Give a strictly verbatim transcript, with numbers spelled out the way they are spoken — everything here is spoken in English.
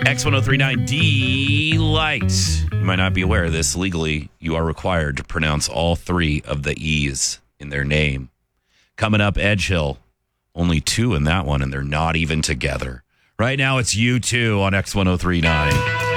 X ten thirty-nine Delight. You might not be aware of this. Legally, you are required to pronounce all three of the E's in their name. Coming up, Edge Hill. Only two in that one, and they're not even together. Right now, it's U two on X ten thirty-nine.